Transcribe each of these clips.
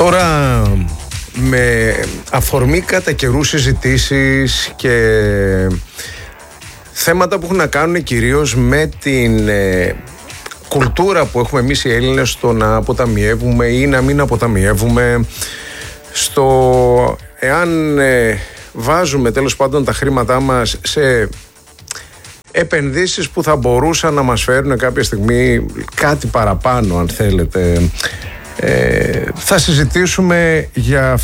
Τώρα, με αφορμή κατά καιρού συζητήσεις και θέματα που έχουν να κάνουν κυρίως με την κουλτούρα που έχουμε εμείς οι Έλληνες στο να αποταμιεύουμε ή να μην αποταμιεύουμε, στο εάν βάζουμε τέλος πάντων τα χρήματά μας σε επενδύσεις που θα μπορούσαν να μας φέρουν κάποια στιγμή κάτι παραπάνω, αν θέλετε. Θα συζητήσουμε για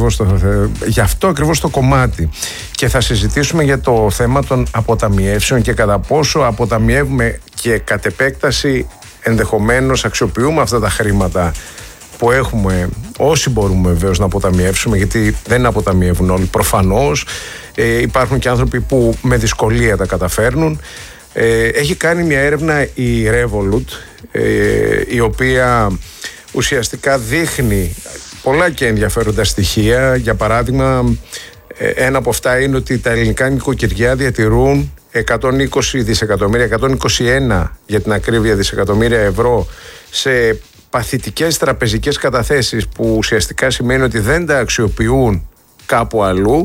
αυτό ακριβώς το κομμάτι και θα συζητήσουμε για το θέμα των αποταμιεύσεων και κατά πόσο αποταμιεύουμε και κατ' επέκταση ενδεχομένως αξιοποιούμε αυτά τα χρήματα που έχουμε, όσοι μπορούμε βεβαίως να αποταμιεύσουμε, γιατί δεν αποταμιεύουν όλοι προφανώς. Υπάρχουν και άνθρωποι που με δυσκολία τα καταφέρνουν. Έχει κάνει μια έρευνα η Revolut, η οποία ουσιαστικά δείχνει πολλά και ενδιαφέροντα στοιχεία. Για παράδειγμα, ένα από αυτά είναι ότι τα ελληνικά νοικοκυριά διατηρούν 120 δισεκατομμύρια, 121 για την ακρίβεια δισεκατομμύρια ευρώ σε παθητικές τραπεζικές καταθέσεις, που ουσιαστικά σημαίνει ότι δεν τα αξιοποιούν κάπου αλλού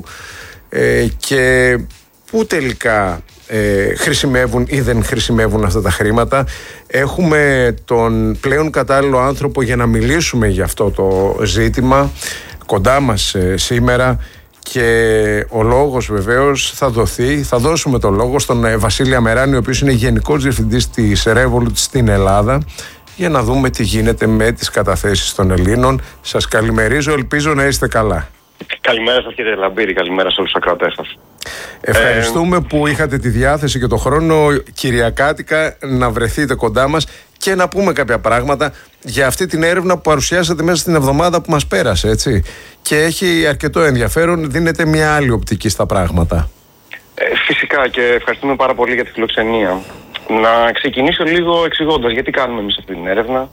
και που τελικά χρησιμεύουν ή δεν χρησιμεύουν αυτά τα χρήματα. Έχουμε τον πλέον κατάλληλο άνθρωπο για να μιλήσουμε για αυτό το ζήτημα κοντά μας σήμερα και ο λόγος βεβαίως θα δώσουμε το λόγο στον Βασίλη Αμεράνη, ο οποίος είναι Γενικός Διευθυντής της Revolut στην Ελλάδα, για να δούμε τι γίνεται με τις καταθέσεις των Ελλήνων. Σας καλημερίζω, ελπίζω να είστε καλά. Καλημέρα σας κύριε Λαμπύρη, καλημέρα σε όλους τους ακροατές σας. Ευχαριστούμε που είχατε τη διάθεση και το χρόνο κυριακάτικα να βρεθείτε κοντά μας και να πούμε κάποια πράγματα για αυτή την έρευνα που παρουσιάσατε μέσα στην εβδομάδα που μας πέρασε, έτσι. Και έχει αρκετό ενδιαφέρον, δίνετε μια άλλη οπτική στα πράγματα. Φυσικά, και ευχαριστούμε πάρα πολύ για τη φιλοξενία. Να ξεκινήσω λίγο εξηγώντας γιατί κάνουμε εμείς αυτή την έρευνα.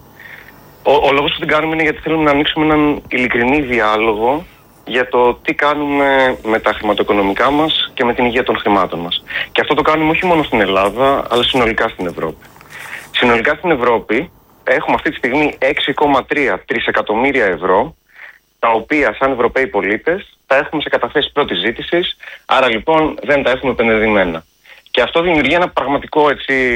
Ο λόγος που την κάνουμε είναι γιατί θέλουμε να ανοίξουμε έναν ειλικρινή διάλογο για το τι κάνουμε με τα χρηματοοικονομικά μας και με την υγεία των χρημάτων μας. Και αυτό το κάνουμε όχι μόνο στην Ελλάδα, αλλά συνολικά στην Ευρώπη. Συνολικά στην Ευρώπη έχουμε αυτή τη στιγμή 6,3 τρισεκατομμύρια ευρώ, τα οποία σαν Ευρωπαίοι πολίτες τα έχουμε σε καταθέσεις πρώτης ζήτησης, άρα λοιπόν δεν τα έχουμε επενδυμένα. Και αυτό δημιουργεί ένα πραγματικό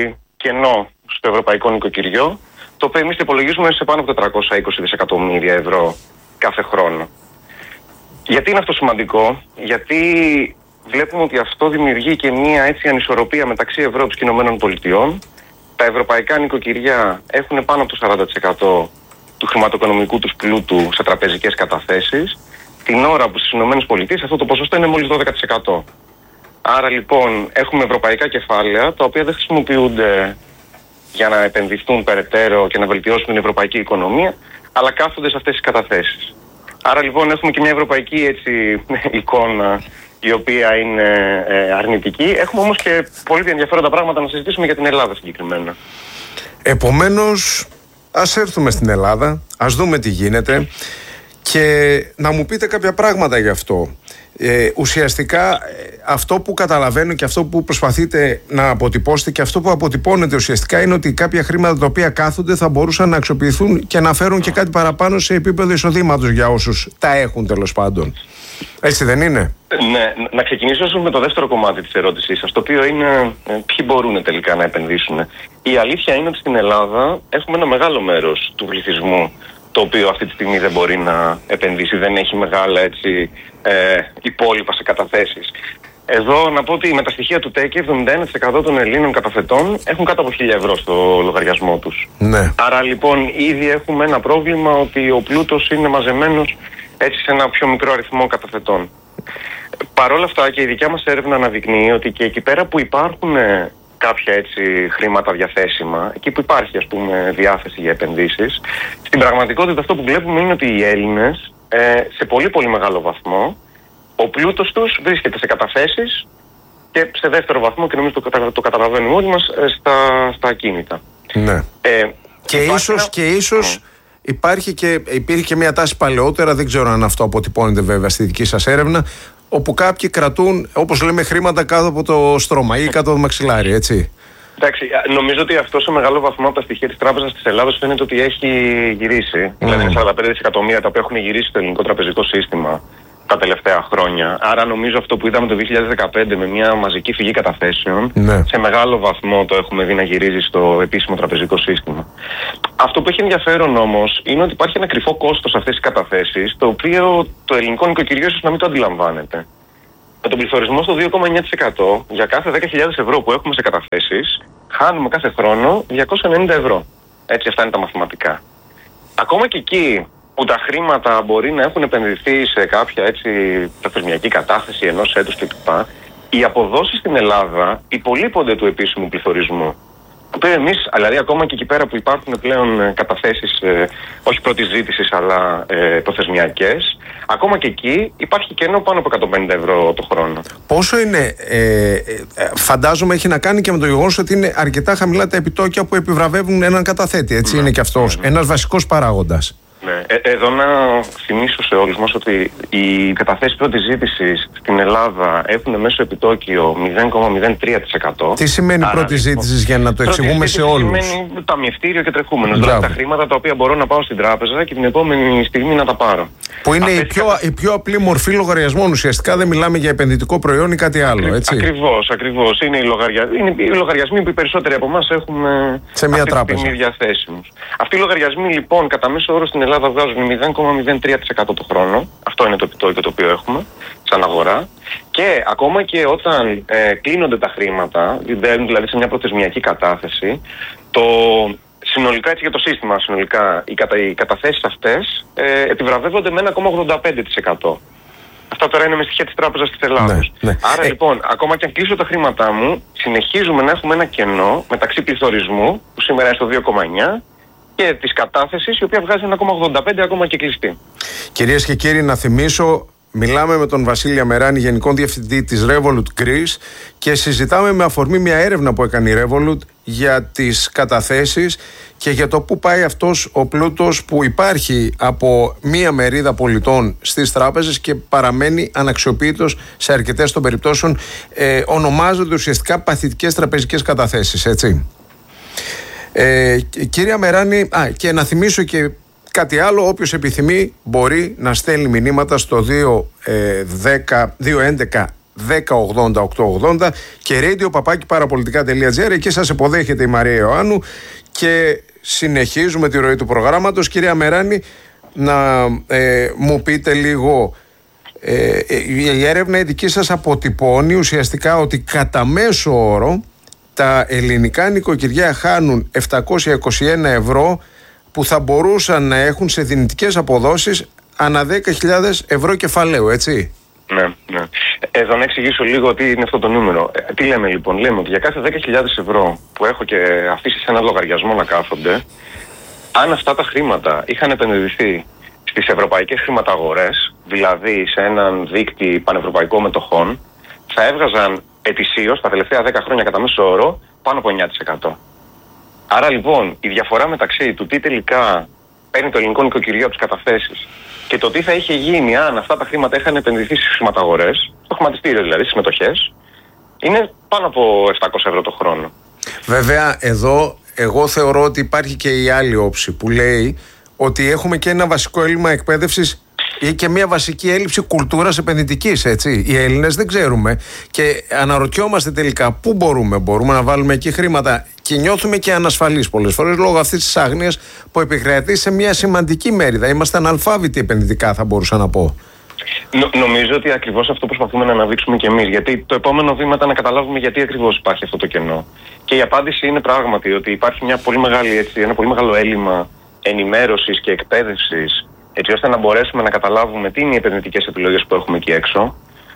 κενό στο ευρωπαϊκό νοικοκυριό, το οποίο εμείς υπολογίζουμε σε πάνω από 420 δισεκατομμύρια ευρώ κάθε χρόνο. Γιατί είναι αυτό σημαντικό? Γιατί βλέπουμε ότι αυτό δημιουργεί και μία ανισορροπία μεταξύ Ευρώπης και Ηνωμένων Πολιτειών. Τα ευρωπαϊκά νοικοκυριά έχουν πάνω από το 40% του χρηματοοικονομικού τους πλούτου σε τραπεζικές καταθέσεις, την ώρα που στις Ηνωμένες Πολιτείες αυτό το ποσοστό είναι μόλις 12%. Άρα λοιπόν έχουμε ευρωπαϊκά κεφάλαια τα οποία δεν χρησιμοποιούνται για να επενδυθούν περαιτέρω και να βελτιώσουν την ευρωπαϊκή οικονομία, αλλά κάθονται σε αυτές τις καταθέσεις. Άρα λοιπόν έχουμε και μια ευρωπαϊκή εικόνα η οποία είναι αρνητική. Έχουμε όμως και πολύ ενδιαφέροντα πράγματα να συζητήσουμε για την Ελλάδα συγκεκριμένα. Επομένως, ας έρθουμε στην Ελλάδα, ας δούμε τι γίνεται και να μου πείτε κάποια πράγματα γι' αυτό. Ουσιαστικά αυτό που καταλαβαίνω και αυτό που προσπαθείτε να αποτυπώσετε και αυτό που αποτυπώνετε ουσιαστικά είναι ότι κάποια χρήματα τα οποία κάθονται θα μπορούσαν να αξιοποιηθούν και να φέρουν και κάτι παραπάνω σε επίπεδο εισοδήματος για όσους τα έχουν, τέλος πάντων. Έτσι δεν είναι? Ναι, να ξεκινήσω με το δεύτερο κομμάτι της ερώτησής σας, το οποίο είναι ποιοι μπορούν τελικά να επενδύσουν. Η αλήθεια είναι ότι στην Ελλάδα έχουμε ένα μεγάλο μέρος του πληθυσμού το οποίο αυτή τη στιγμή δεν μπορεί να επενδύσει, δεν έχει μεγάλα υπόλοιπα σε καταθέσεις. Εδώ να πω ότι με τα στοιχεία του ΤΕΚΕ 71% των Ελλήνων καταθετών έχουν κάτω από 1.000 ευρώ στο λογαριασμό τους. Ναι. Άρα λοιπόν ήδη έχουμε ένα πρόβλημα ότι ο πλούτος είναι μαζεμένος σε ένα πιο μικρό αριθμό καταθετών. Παρ' όλα αυτά και η δικιά μας έρευνα αναδεικνύει ότι και εκεί πέρα που υπάρχουν κάποια χρήματα διαθέσιμα, εκεί που υπάρχει διάθεση για επενδύσεις, στην πραγματικότητα αυτό που βλέπουμε είναι ότι οι Έλληνες σε πολύ πολύ μεγάλο βαθμό ο πλούτος τους βρίσκεται σε καταθέσεις και σε δεύτερο βαθμό, και νομίζω το καταλαβαίνουμε όλοι μας, στα ακίνητα. Ναι. Και ίσως υπήρχε και μια τάση παλαιότερα, δεν ξέρω αν αυτό αποτυπώνεται βέβαια στη δική σας έρευνα, όπου κάποιοι κρατούν, όπως λέμε, χρήματα κάτω από το στρώμα ή κάτω από το μαξιλάρι, έτσι. Εντάξει, νομίζω ότι αυτό σε μεγάλο βαθμό από τα στοιχεία της Τράπεζας της Ελλάδος φαίνεται ότι έχει γυρίσει. Δηλαδή είναι 45 δισεκατομμύρια τα οποία έχουν γυρίσει στο ελληνικό τραπεζικό σύστημα τα τελευταία χρόνια. Άρα νομίζω αυτό που είδαμε το 2015 με μια μαζική φυγή καταθέσεων, σε μεγάλο βαθμό το έχουμε δει να γυρίζει στο επίσημο τραπεζικό σύστημα. Αυτό που έχει ενδιαφέρον όμως είναι ότι υπάρχει ένα κρυφό κόστος σε αυτές τις καταθέσεις, το οποίο το ελληνικό νοικοκυριό ίσως να μην το αντιλαμβάνεται. Με τον πληθωρισμό στο 2,9% για κάθε 10.000 ευρώ που έχουμε σε καταθέσεις, χάνουμε κάθε χρόνο 290 ευρώ. Έτσι, αυτά είναι τα μαθηματικά. Ακόμα και εκεί που τα χρήματα μπορεί να έχουν επενδυθεί σε κάποια προθεσμιακή κατάθεση ενός έτους κλπ. Οι αποδόσεις στην Ελλάδα υπολείπονται του επίσημου πληθωρισμού. Το οποίο εμείς, δηλαδή ακόμα και εκεί πέρα που υπάρχουν πλέον καταθέσεις όχι πρώτης ζήτησης αλλά προθεσμιακές, ακόμα και εκεί υπάρχει κενό πάνω από 150 ευρώ το χρόνο. Πόσο είναι, φαντάζομαι έχει να κάνει και με το γεγονός ότι είναι αρκετά χαμηλά τα επιτόκια που επιβραβεύουν έναν καταθέτη, έτσι είναι και αυτός ένας βασικός παράγοντας. Ναι. Εδώ να θυμίσω σε όλους μας ότι οι καταθέσεις πρώτης ζήτησης στην Ελλάδα έχουν μέσο επιτόκιο 0,03%. Τι σημαίνει πρώτη ζήτησης για να το εξηγούμε σε όλους? Σημαίνει ταμιευτήριο και τρεχούμενος. Δηλαδή τα χρήματα τα οποία μπορώ να πάω στην τράπεζα και την επόμενη στιγμή να τα πάρω. Που είναι η πιο απλή μορφή λογαριασμών. Ουσιαστικά δεν μιλάμε για επενδυτικό προϊόν ή κάτι άλλο. Έτσι. Ακριβώς. Είναι οι λογαριασμοί που οι περισσότεροι από εμάς έχουμε σε μια τράπεζα διαθέσιμους. Αυτοί οι λογαριασμοί λοιπόν κατά μέσο όρο στην Ελλάδα βγάζουν 0,03% το χρόνο. Αυτό είναι το επιτόκιο το οποίο έχουμε σαν αγορά. Και ακόμα και όταν κλείνονται τα χρήματα, δηλαδή σε μια προθεσμιακή κατάθεση, συνολικά έτσι για το σύστημα, οι καταθέσεις αυτές επιβραβεύονται με 1,85%. Αυτά τώρα είναι με στοιχεία της Τράπεζας της Ελλάδος. Ναι. Άρα λοιπόν, ακόμα και αν κλείσω τα χρήματά μου, συνεχίζουμε να έχουμε ένα κενό μεταξύ πληθωρισμού, που σήμερα είναι στο 2,9%, και της κατάθεσης, η οποία βγάζει 1,85% ακόμα και κλειστή. Κυρίες και κύριοι, να θυμίσω, μιλάμε με τον Βασίλη Αμεράνη, Γενικό Διευθυντή της Revolut Greece, και συζητάμε με αφορμή μια έρευνα που έκανε η Revolut για τις καταθέσεις και για το πού πάει αυτός ο πλούτος που υπάρχει από μία μερίδα πολιτών στις τράπεζες και παραμένει αναξιοποιητός σε αρκετές των περιπτώσεων. Ονομάζονται ουσιαστικά παθητικές τραπεζικές καταθέσεις, έτσι. Κύριε Αμεράνη, και να θυμίσω και κάτι άλλο, όποιος επιθυμεί μπορεί να στέλνει μηνύματα στο 211 1080 880 και radio@parapolitica.gr. Εκεί σας υποδέχεται η Μαρία Ιωάννου και συνεχίζουμε τη ροή του προγράμματος. Κύριε Αμεράνη, να μου πείτε λίγο, η έρευνα η δική σας αποτυπώνει ουσιαστικά ότι κατά μέσο όρο τα ελληνικά νοικοκυριά χάνουν 721 ευρώ που θα μπορούσαν να έχουν σε δυνητικές αποδόσεις ανά 10.000 ευρώ κεφαλαίου, έτσι. Ναι. Εδώ να εξηγήσω λίγο τι είναι αυτό το νούμερο. Τι λέμε λοιπόν? Λέμε ότι για κάθε 10.000 ευρώ που έχω και αφήσει σε ένα λογαριασμό να κάθονται, αν αυτά τα χρήματα είχαν επενδυθεί στις ευρωπαϊκές χρηματαγορές, δηλαδή σε έναν δίκτυ πανευρωπαϊκό μετοχών, θα έβγαζαν ετησίως τα τελευταία 10 χρόνια κατά μέσο όρο πάνω από 9%. Άρα λοιπόν η διαφορά μεταξύ του τι τελικά παίρνει το ελληνικό νοικοκυριό από τις καταθέσεις και το τι θα είχε γίνει αν αυτά τα χρήματα είχαν επενδυθεί στις χρηματαγορές, στο χρηματιστήριο δηλαδή, στις μετοχές, είναι πάνω από 700 ευρώ το χρόνο. Βέβαια εδώ εγώ θεωρώ ότι υπάρχει και η άλλη όψη που λέει ότι έχουμε και ένα βασικό έλλειμμα εκπαίδευσης ή και μια βασική έλλειψη κουλτούρας επενδυτικής, έτσι. Οι Έλληνες δεν ξέρουμε και αναρωτιόμαστε τελικά πού μπορούμε να βάλουμε εκεί χρήματα και νιώθουμε και ανασφαλείς πολλές φορές λόγω αυτής της άγνοιας που επικρατεί σε μια σημαντική μέριδα. Είμαστε αναλφάβητοι επενδυτικά, θα μπορούσα να πω. Νομίζω ότι ακριβώς αυτό προσπαθούμε να αναδείξουμε κι εμείς. Γιατί το επόμενο βήμα ήταν να καταλάβουμε γιατί ακριβώς υπάρχει αυτό το κενό. Και η απάντηση είναι πράγματι ότι υπάρχει ένα πολύ μεγάλο έλλειμμα ενημέρωσης και εκπαίδευσης, έτσι ώστε να μπορέσουμε να καταλάβουμε τι είναι οι επενδυτικές επιλογές που έχουμε εκεί έξω.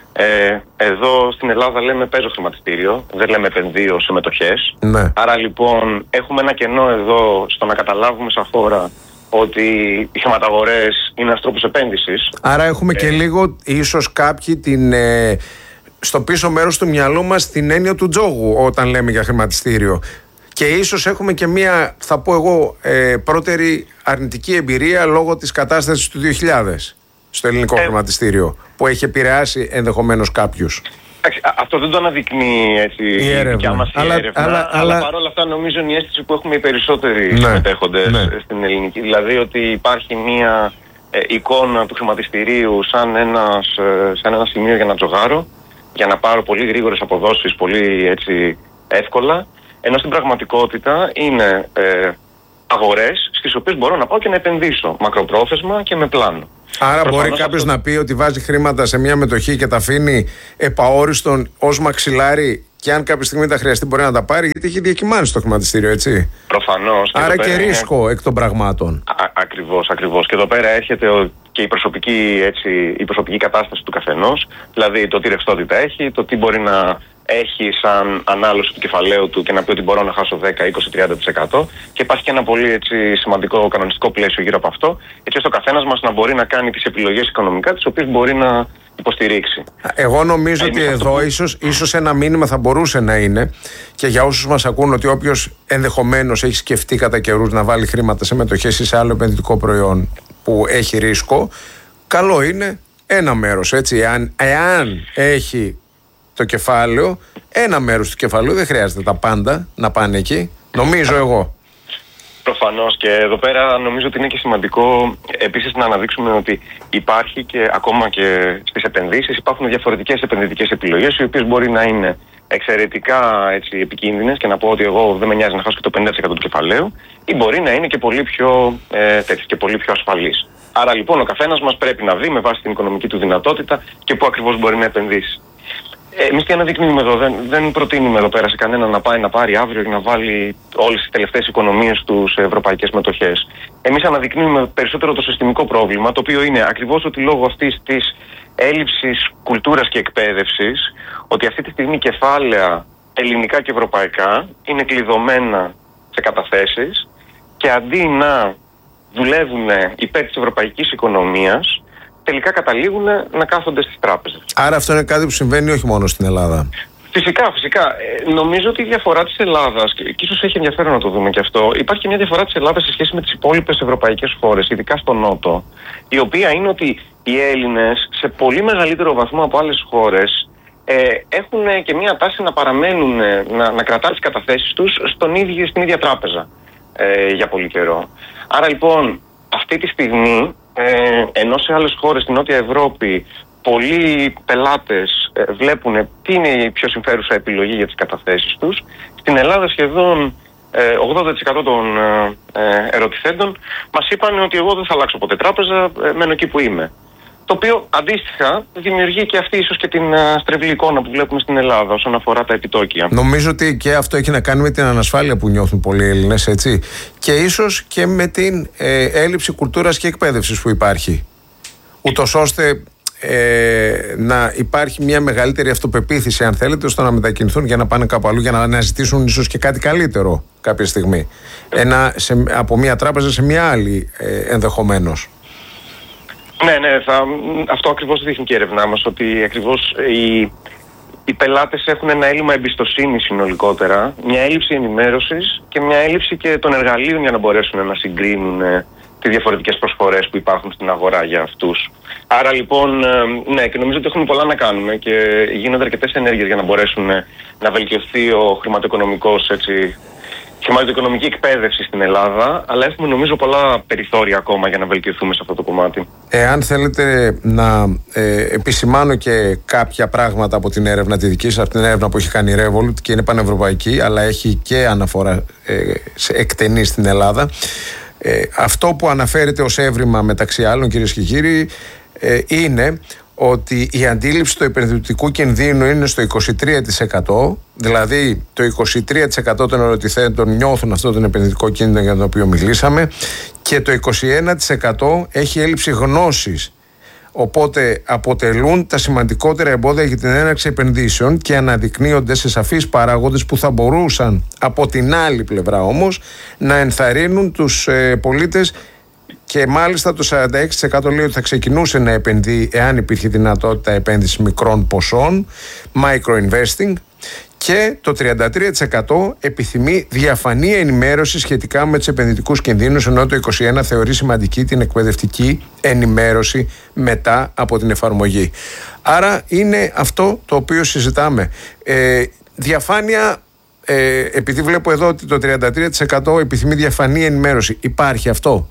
Εδώ στην Ελλάδα λέμε παίζω χρηματιστήριο, δεν λέμε επενδύω σε μετοχές. Ναι. Άρα λοιπόν έχουμε ένα κενό εδώ στο να καταλάβουμε σαν χώρα ότι οι χρηματαγορές είναι ένας τρόπος επένδυσης. Άρα έχουμε και λίγο ίσως κάποιοι στο πίσω μέρος του μυαλού μας την έννοια του τζόγου όταν λέμε για χρηματιστήριο. Και ίσως έχουμε και μία, θα πω εγώ, πρώτερη αρνητική εμπειρία λόγω της κατάστασης του 2000 στο ελληνικό χρηματιστήριο, που έχει επηρεάσει ενδεχομένως κάποιους. Αυτό δεν το αναδεικνύει έτσι η δικιά μας έρευνα, αλλά παρόλα αυτά νομίζω είναι η αίσθηση που έχουμε οι περισσότεροι συμμετέχοντες στην ελληνική. Δηλαδή ότι υπάρχει μια εικόνα του χρηματιστηρίου σαν ένα σημείο για να τζογάρω, για να πάρω πολύ γρήγορες αποδόσεις, πολύ έτσι εύκολα, ενώ στην πραγματικότητα είναι αγορές στις οποίες μπορώ να πάω και να επενδύσω μακροπρόθεσμα και με πλάνο. Άρα μπορεί κάποιος να πει ότι βάζει χρήματα σε μια μετοχή και τα αφήνει επαόριστον ως μαξιλάρι και αν κάποια στιγμή τα χρειαστεί μπορεί να τα πάρει, γιατί έχει διακυμάνσει το χρηματιστήριο, έτσι. Προφανώς. Άρα και ρίσκο εκ των πραγμάτων. Ακριβώς. Και εδώ πέρα έρχεται και η προσωπική κατάσταση του καθενός, δηλαδή το τι ρευστότητα έχει, το τι μπορεί να έχει σαν ανάλωση του κεφαλαίου του και να πει ότι μπορώ να χάσω 10, 20, 30%, και υπάρχει και ένα πολύ έτσι, σημαντικό κανονιστικό πλαίσιο γύρω από αυτό, έτσι ώστε ο καθένας μας να μπορεί να κάνει τις επιλογές οικονομικά τις οποίες μπορεί να υποστηρίξει. Εγώ νομίζω ότι εδώ ίσως ένα μήνυμα θα μπορούσε να είναι, και για όσους μας ακούν, ότι όποιος ενδεχομένως έχει σκεφτεί κατά καιρούς να βάλει χρήματα σε μετοχές ή σε άλλο επενδυτικό προϊόν που έχει ρίσκο, καλό είναι ένα μέρος, έτσι, εάν έχει το κεφάλαιο, ένα μέρος του κεφαλαίου, δεν χρειάζεται τα πάντα να πάνε εκεί, νομίζω εγώ. Προφανώς, και εδώ πέρα νομίζω ότι είναι και σημαντικό επίσης να αναδείξουμε ότι υπάρχει και ακόμα και στις επενδύσεις υπάρχουν διαφορετικές επενδυτικές επιλογές, οι οποίες μπορεί να είναι εξαιρετικά έτσι, επικίνδυνες και να πω ότι εγώ δεν με νοιάζει να χάσω και το 50% του κεφαλαίου, ή μπορεί να είναι και πολύ πιο και πολύ πιο ασφαλής. Άρα λοιπόν ο καθένας μας πρέπει να δει με βάση την οικονομική του δυνατότητα και πού ακριβώς μπορεί να επενδύσει. Εμείς τι αναδεικνύουμε εδώ, δεν προτείνουμε εδώ πέρα σε κανένα να πάει να πάρει αύριο και να βάλει όλες τις τελευταίες οικονομίες του σε ευρωπαϊκές μετοχές. Εμείς αναδεικνύουμε περισσότερο το συστημικό πρόβλημα, το οποίο είναι ακριβώς ότι λόγω αυτής της έλλειψης κουλτούρας και εκπαίδευσης, ότι αυτή τη στιγμή κεφάλαια ελληνικά και ευρωπαϊκά είναι κλειδωμένα σε καταθέσεις και αντί να δουλεύουν υπέρ της ευρωπαϊκής οικονομίας, τελικά καταλήγουν να κάθονται στις τράπεζες. Άρα αυτό είναι κάτι που συμβαίνει όχι μόνο στην Ελλάδα. Φυσικά. Νομίζω ότι η διαφορά της Ελλάδας, και ίσως έχει ενδιαφέρον να το δούμε και αυτό, υπάρχει μια διαφορά της Ελλάδας σε σχέση με τις υπόλοιπες ευρωπαϊκές χώρες, ειδικά στο Νότο, η οποία είναι ότι οι Έλληνες σε πολύ μεγαλύτερο βαθμό από άλλες χώρες έχουν και μια τάση να παραμένουν, να κρατάνε τις καταθέσεις τους στην ίδια τράπεζα για πολύ καιρό. Άρα λοιπόν αυτή τη στιγμή, ενώ σε άλλες χώρες στην Νότια Ευρώπη πολλοί πελάτες βλέπουν τι είναι η πιο συμφέρουσα επιλογή για τις καταθέσεις τους, στην Ελλάδα σχεδόν 80% των ερωτηθέντων μας είπαν ότι εγώ δεν θα αλλάξω ποτέ τράπεζα, μένω εκεί που είμαι. Το οποίο αντίστοιχα δημιουργεί και αυτή ίσως και την στρεβλή εικόνα που βλέπουμε στην Ελλάδα όσον αφορά τα επιτόκια. Νομίζω ότι και αυτό έχει να κάνει με την ανασφάλεια που νιώθουν πολλοί Έλληνες, έτσι. Και ίσως και με την έλλειψη κουλτούρας και εκπαίδευσης που υπάρχει. Ούτως ώστε να υπάρχει μια μεγαλύτερη αυτοπεποίθηση, αν θέλετε, ώστε να μετακινηθούν για να πάνε κάπου αλλού, για να αναζητήσουν ίσως και κάτι καλύτερο κάποια στιγμή. Από μια τράπεζα σε μια άλλη ενδεχομένως. Ναι, αυτό ακριβώς δείχνει και η έρευνά μας, ότι ακριβώς οι πελάτες έχουν ένα έλλειμμα εμπιστοσύνης συνολικότερα, μια έλλειψη ενημέρωσης και μια έλλειψη και των εργαλείων για να μπορέσουν να συγκρίνουν τις διαφορετικές προσφορές που υπάρχουν στην αγορά για αυτούς. Άρα λοιπόν, ναι, και νομίζω ότι έχουμε πολλά να κάνουμε και γίνονται αρκετές ενέργειες για να μπορέσουν να βελτιωθεί ο χρηματοοικονομική εκπαίδευση στην Ελλάδα, αλλά έχουμε νομίζω πολλά περιθώρια ακόμα για να βελτιωθούμε σε αυτό το κομμάτι. Εάν θέλετε να επισημάνω και κάποια πράγματα από την έρευνα τη δική σας, από την έρευνα που έχει κάνει η Revolut και είναι πανευρωπαϊκή, αλλά έχει και αναφορά σε εκτενή στην Ελλάδα. Αυτό που αναφέρεται ως έβριμα μεταξύ άλλων, κυρίες και κύριοι, είναι ότι η αντίληψη του επενδυτικού κινδύνου είναι στο 23%, δηλαδή το 23% των ερωτηθέντων νιώθουν αυτό τον επενδυτικό κίνδυνο για τον οποίο μιλήσαμε, και το 21% έχει έλλειψη γνώσης. Οπότε αποτελούν τα σημαντικότερα εμπόδια για την έναρξη επενδύσεων και αναδεικνύονται σε σαφείς παράγοντες που θα μπορούσαν από την άλλη πλευρά όμως να ενθαρρύνουν τους πολίτες. Και μάλιστα το 46% λέει ότι θα ξεκινούσε να επενδύει εάν υπήρχε δυνατότητα επένδυση μικρών ποσών, micro investing, και το 33% επιθυμεί διαφανή ενημέρωση σχετικά με τους επενδυτικούς κινδύνους, ενώ το 21% θεωρεί σημαντική την εκπαιδευτική ενημέρωση μετά από την εφαρμογή. Άρα είναι αυτό το οποίο συζητάμε. Διαφάνεια, επειδή βλέπω εδώ ότι το 33% επιθυμεί διαφανή ενημέρωση, υπάρχει αυτό?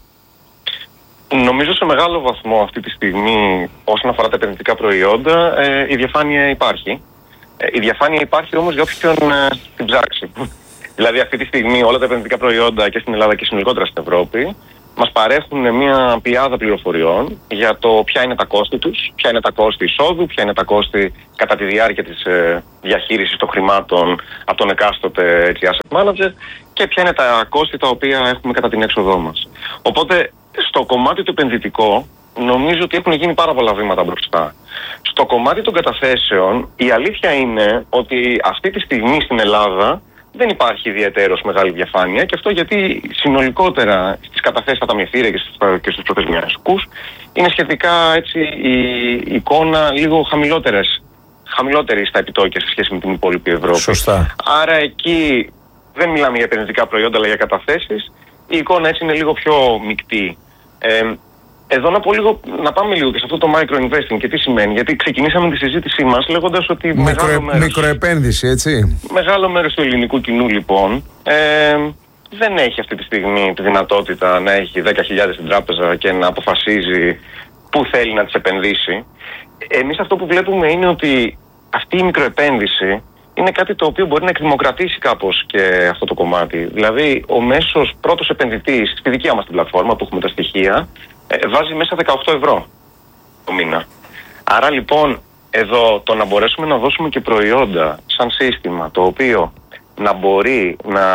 Νομίζω σε μεγάλο βαθμό αυτή τη στιγμή, όσον αφορά τα επενδυτικά προϊόντα, η διαφάνεια υπάρχει. Η διαφάνεια υπάρχει όμως για όποιον την ψάξει. Δηλαδή αυτή τη στιγμή όλα τα επενδυτικά προϊόντα και στην Ελλάδα και συνολικότερα στην Ευρώπη μας παρέχουν μια πλειάδα πληροφοριών για το ποια είναι τα κόστη τους, ποια είναι τα κόστη εισόδου, ποια είναι τα κόστη κατά τη διάρκεια της διαχείρισης των χρημάτων από τον εκάστοτε asset manager και ποια είναι τα κόστη τα οποία έχουμε κατά την έξοδό μας. Οπότε στο κομμάτι του επενδυτικό νομίζω ότι έχουν γίνει πάρα πολλά βήματα μπροστά. Στο κομμάτι των καταθέσεων η αλήθεια είναι ότι αυτή τη στιγμή στην Ελλάδα δεν υπάρχει ιδιαίτερος μεγάλη διαφάνεια, και αυτό γιατί συνολικότερα στις καταθέσεις στα ταμιευτήρια και στους προθεσμιακούς είναι σχετικά έτσι η εικόνα λίγο χαμηλότερη στα επιτόκια σε σχέση με την υπόλοιπη Ευρώπη. Σωστά. Άρα εκεί δεν μιλάμε για επενδυτικά προϊόντα αλλά για καταθέσεις. Η εικόνα έτσι είναι λίγο πιο μεικτή. Εδώ να πάμε λίγο και σε αυτό το micro-investing και τι σημαίνει. Γιατί ξεκινήσαμε τη συζήτησή μας λέγοντας ότι μικροεπένδυση, έτσι. Μεγάλο μέρος του ελληνικού κοινού λοιπόν δεν έχει αυτή τη στιγμή τη δυνατότητα να έχει 10.000 στην τράπεζα και να αποφασίζει πού θέλει να τις επενδύσει. Εμείς αυτό που βλέπουμε είναι ότι αυτή η μικροεπένδυση είναι κάτι το οποίο μπορεί να εκδημοκρατήσει κάπως και αυτό το κομμάτι. Δηλαδή ο μέσος πρώτος επενδυτής στη δικιά μας την πλατφόρμα που έχουμε τα στοιχεία βάζει μέσα 18 ευρώ το μήνα. Άρα λοιπόν εδώ το να μπορέσουμε να δώσουμε και προϊόντα σαν σύστημα το οποίο να μπορεί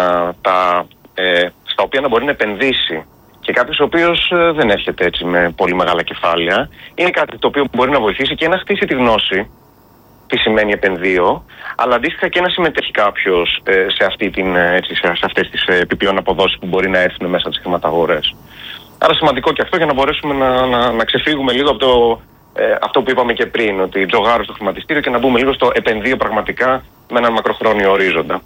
στα οποία να μπορεί να επενδύσει και κάποιος ο οποίος δεν έρχεται έτσι με πολύ μεγάλα κεφάλαια, είναι κάτι το οποίο μπορεί να βοηθήσει και να χτίσει τη γνώση τι σημαίνει επενδύω, αλλά αντίστοιχα και να συμμετέχει κάποιος σε αυτές τις επιπλέον αποδόσεις που μπορεί να έρθουν μέσα από τις χρηματαγορές. Άρα σημαντικό και αυτό για να μπορέσουμε να ξεφύγουμε λίγο από αυτό που είπαμε και πριν, ότι τζογάρω στο χρηματιστήριο, και να μπούμε λίγο στο επενδύω πραγματικά με έναν μακροχρόνιο ορίζοντα.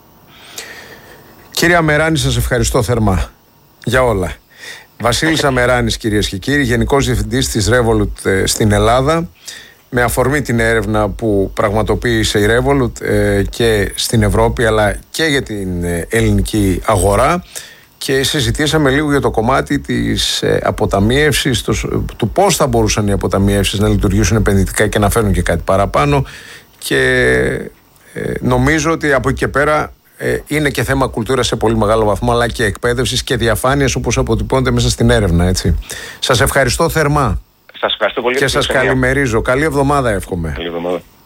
Κύριε Αμεράνη, σας ευχαριστώ θερμά για όλα. Βασίλης Αμεράνης, κυρίες και κύριοι, Γενικός Διευθυντής της Revolut στην Ελλάδα, με αφορμή την έρευνα που πραγματοποίησε η Revolut και στην Ευρώπη αλλά και για την ελληνική αγορά, και συζητήσαμε λίγο για το κομμάτι της αποταμίευσης, του πώς θα μπορούσαν οι αποταμιεύσεις να λειτουργήσουν επενδυτικά και να φέρουν και κάτι παραπάνω, και νομίζω ότι από εκεί και πέρα είναι και θέμα κουλτούρας σε πολύ μεγάλο βαθμό, αλλά και εκπαίδευσης και διαφάνειας όπως αποτυπώνεται μέσα στην έρευνα, έτσι. Σας ευχαριστώ θερμά. Σας ευχαριστώ πολύ και σας καλημερίζω. Καλή εβδομάδα εύχομαι. Καλή εβδομάδα.